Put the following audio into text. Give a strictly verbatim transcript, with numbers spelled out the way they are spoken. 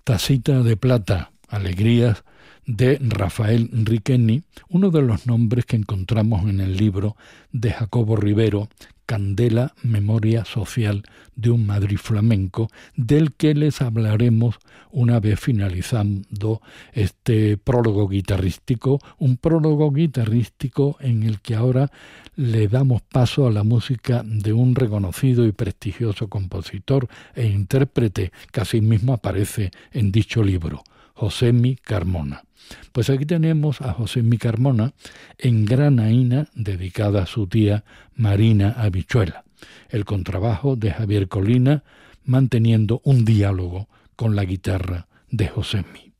Tacita de plata, alegrías, de Rafael Riqueni, uno de los nombres que encontramos en el libro de Jacobo Rivero, Candela, Memoria Social de un Madrid Flamenco, del que les hablaremos una vez finalizando este prólogo guitarrístico, un prólogo guitarrístico en el que ahora le damos paso a la música de un reconocido y prestigioso compositor e intérprete que asimismo aparece en dicho libro, Josemi Carmona. Pues aquí tenemos a Josemi Carmona en Granaína, dedicada a su tía Marina Habichuela, el contrabajo de Javier Colina, manteniendo un diálogo con la guitarra de Josemi.